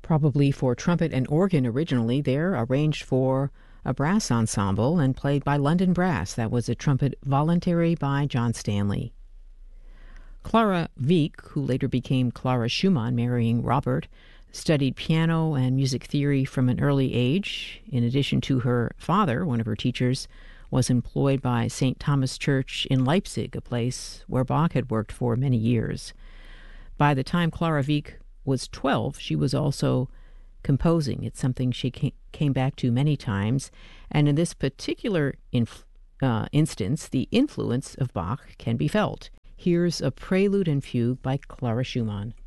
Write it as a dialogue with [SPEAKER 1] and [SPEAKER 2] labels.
[SPEAKER 1] Probably for trumpet and organ originally, they're arranged for a brass ensemble and played by London Brass. That was a trumpet voluntary by John Stanley. Clara Wieck, who later became Clara Schumann, marrying Robert, studied piano and music theory from an early age. In addition to her father, one of her teachers was employed by St. Thomas Church in Leipzig, a place where Bach had worked for many years. By the time Clara Wieck was 12, she was also composing. It's something she came back to many times. And in this particular instance, the influence of Bach can be felt. Here's a prelude and fugue by Clara Schumann.